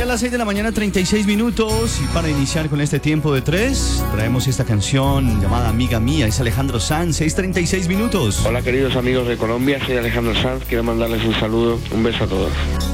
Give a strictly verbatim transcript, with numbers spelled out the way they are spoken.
ya las seis de la mañana, treinta y seis minutos. Y para iniciar con este tiempo de tres, traemos esta canción llamada Amiga Mía. Es Alejandro Sanz, seis treinta y seis minutos. Hola queridos amigos de Colombia, soy Alejandro Sanz. Quiero mandarles un saludo, un beso a todos.